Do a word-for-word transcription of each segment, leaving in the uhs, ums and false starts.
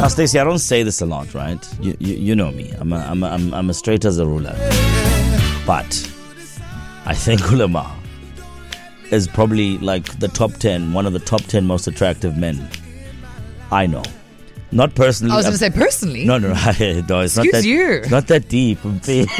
Now, Stacey, I don't say this a lot, right? You you, you know me. I'm a, I'm a, I'm I'm a straight as a ruler. But I think Ulama is probably like the top ten, one of the top ten most attractive men I know. Not personally. I was going to say personally. No, no, no. no it's not Excuse that, you. It's not that deep. I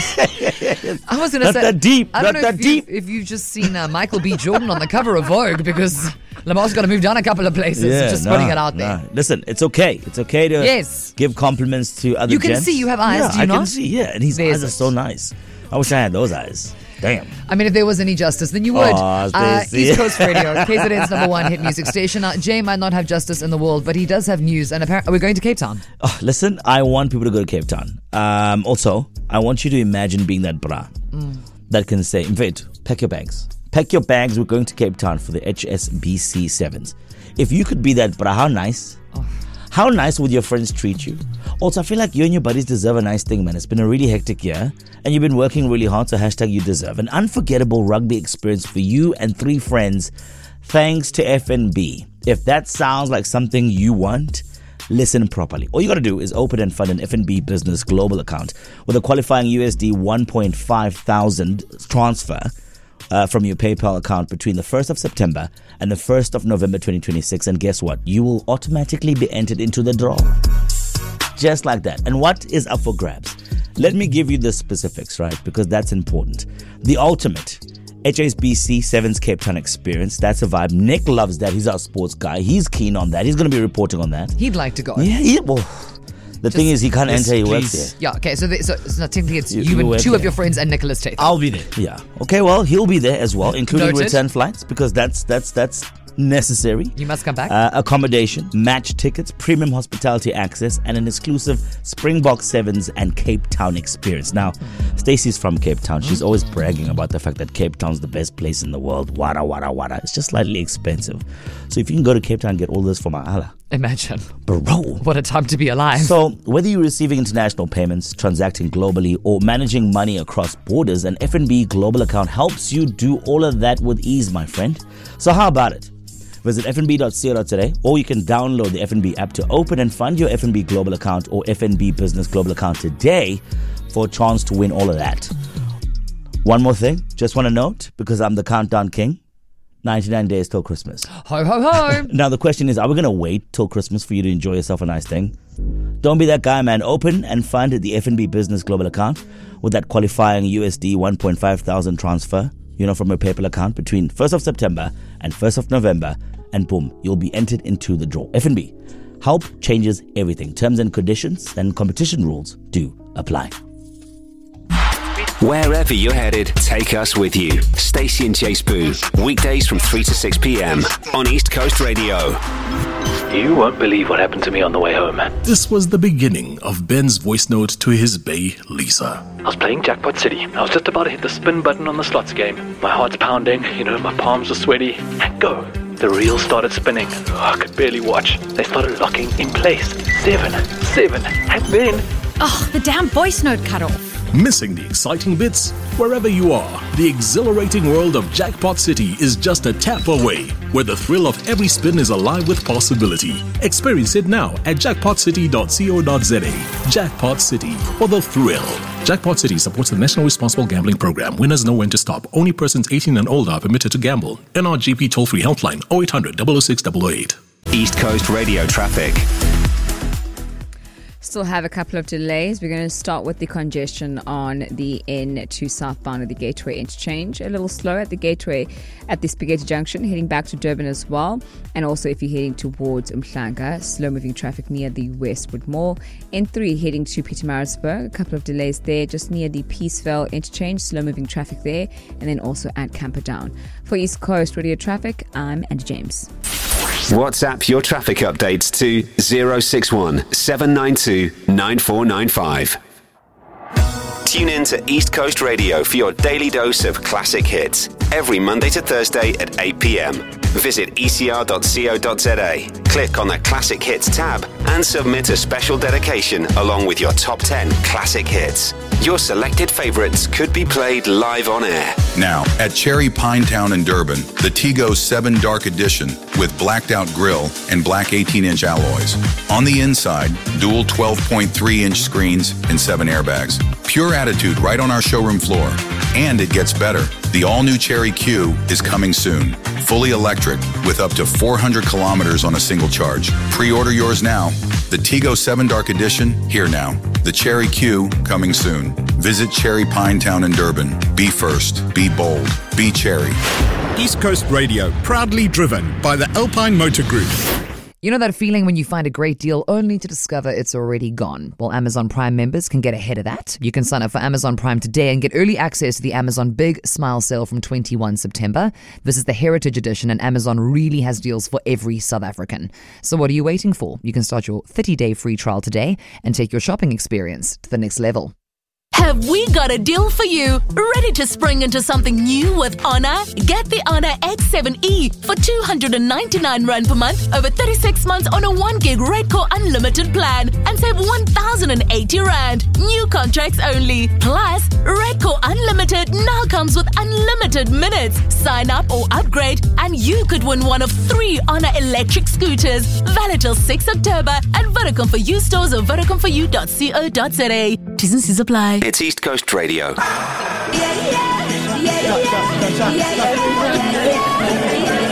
was going to not say. that deep. I don't not know that if, deep. You, if you've just seen uh, Michael B. Jordan on the cover of Vogue, because Lamar's got to move down a couple of places. Yeah, just nah, putting it out there. Nah. Listen, it's okay. It's okay to yes. give compliments to other You can gents. see you have eyes, yeah, do you I not? can see, yeah. And his There's eyes are it. so nice. I wish I had those eyes. Damn. I mean, if there was any justice, then you would. Aw, uh, Stacey. East Coast Radio, K Z N's number one hit music station. Uh, Jay might not have justice in the world, but he does have news. And apparently, we're going to Cape Town. Oh, listen, I want people to go to Cape Town. Um, also, I want you to imagine being that bra Mm. that can say, in fact, pack your bags. Pack your bags. We're going to Cape Town for the H S B C sevens. If you could be that bra, how nice. Oh. How nice would your friends treat you? Also, I feel like you and your buddies deserve a nice thing, man. It's been a really hectic year, and you've been working really hard, so hashtag you deserve an unforgettable rugby experience for you and three friends, thanks to F N B. If that sounds like something you want, listen properly. All you got to do is open and fund an F N B Business Global account with a qualifying U S D one point five thousand transfer Uh, from your PayPal account between the first of September and the first of November twenty twenty-six. And guess what? You will automatically be entered into the draw. Just like that. And what is up for grabs? Let me give you the specifics, right? Because that's important. The ultimate H S B C sevens Cape Town experience. That's a vibe. Nick loves that. He's our sports guy. He's keen on that. He's going to be reporting on that. He'd like to go. Yeah, yeah. Well, the Just- thing is, he can't yes, enter. He works please. there. Yeah, okay, so, the, so, so technically it's You- you, you and work two of there. your friends and Nicholas Tate. I'll be there. Yeah. Okay. Well, he'll be there as well, including Noted. return flights, because that's that's that's necessary. You must come back. Uh, accommodation, match tickets, premium hospitality access, and an exclusive Springbok Sevens and Cape Town experience. Now, Stacey's from Cape Town. She's always bragging about the fact that Cape Town's the best place in the world. Wada, wada, wada. It's just slightly expensive. So if you can go to Cape Town and get all this for my Allah, Imagine. bro. What a time to be alive. So, whether you're receiving international payments, transacting globally, or managing money across borders, an F N B Global account helps you do all of that with ease, my friend. So, how about it? Visit f n b dot co dot za, or you can download the F N B app to open and fund your F N B Global account or F N B Business Global account today for a chance to win all of that. One more thing, just want to note, because I'm the countdown king, ninety-nine days till Christmas. Ho, ho, ho. Now, the question is, are we going to wait till Christmas for you to enjoy yourself a nice thing? Don't be that guy, man. Open and fund the F N B Business Global account with that qualifying U S D one point five thousand transfer, you know, from your PayPal account between first of September and first of November, and boom, you'll be entered into the draw. F N B. Help changes everything. Terms and conditions and competition rules do apply. Wherever you're headed, take us with you. Stacey and Chase Boo, weekdays from three to six p.m. on East Coast Radio. You won't believe what happened to me on the way home. This was the beginning of Ben's voice note to his bae, Lisa. I was playing Jackpot City. I was just about to hit the spin button on the slots game. My heart's pounding, you know, my palms were sweaty. And go! The reel started spinning. Oh, I could barely watch. They started locking in place. Seven, seven, and then... Oh, the damn voice note cut off. Missing the exciting bits? Wherever you are, the exhilarating world of Jackpot City is just a tap away, where the thrill of every spin is alive with possibility. Experience it now at jackpot city dot co dot za. Jackpot City, for the thrill. Jackpot City supports the National Responsible Gambling Program. Winners know when to stop. Only persons eighteen and older are permitted to gamble. N R G P toll-free helpline oh eight hundred, double oh six, double oh eight. East Coast Radio traffic. Still have a couple of delays. We're going to start with the congestion on the N two southbound of the Gateway interchange. A little slow at the Gateway at the Spaghetti Junction, heading back to Durban as well. And also if you're heading towards Umhlanga, slow-moving traffic near the Westwood Mall. N three heading to Pietermaritzburg, a couple of delays there just near the Peaceville interchange, slow-moving traffic there. And then also at Camperdown. For East Coast Radio Traffic, I'm Andy James. WhatsApp your traffic updates to zero six one, seven nine two, nine four nine five. Tune in to East Coast Radio for your daily dose of classic hits. every Monday to Thursday at eight p.m. Visit e c r dot co dot z a, click on the Classic Hits tab and submit a special dedication along with your top ten classic hits. Your selected favourites could be played live on air. Now, at Cherry Pinetown in Durban, the Tigo seven Dark Edition with blacked out grille and black eighteen-inch alloys. On the inside, dual twelve point three inch screens and seven airbags. Pure attitude right on our showroom floor. And it gets better. The all-new Cherry Q is coming soon. Fully electric with up to four hundred kilometers on a single charge. Pre-order yours now. The Tigo seven Dark Edition, here now. The Cherry Q, coming soon. Visit Cherry Pinetown in Durban. Be first. Be bold. Be Cherry. East Coast Radio, proudly driven by the Alpine Motor Group. You know that feeling when you find a great deal only to discover it's already gone? Well, Amazon Prime members can get ahead of that. You can sign up for Amazon Prime today and get early access to the Amazon Big Smile Sale from the twenty-first of September. This is the Heritage Edition, and Amazon really has deals for every South African. So what are you waiting for? You can start your thirty-day free trial today and take your shopping experience to the next level. Have we got a deal for you? Ready to spring into something new with Honor? Get the Honor X seven E for two hundred ninety-nine rand per month over thirty-six months on a one gig Redcore Unlimited plan and save one thousand eighty rand. New contracts only. Plus, Redcore Unlimited now comes with unlimited minutes. Sign up or upgrade and you could win one of three Honor electric scooters. Valid till the sixth of October at Vodacom for You stores or vodacom for you dot co dot z a. T's and C's apply. It's East Coast Radio. Yeah, yeah, yeah, yeah, yeah, yeah, yeah, yeah.